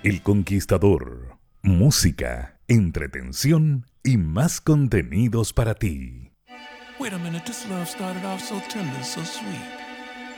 El Conquistador. Música, entretención y más contenidos para ti. Wait a minute, this love started off so tender, so sweet.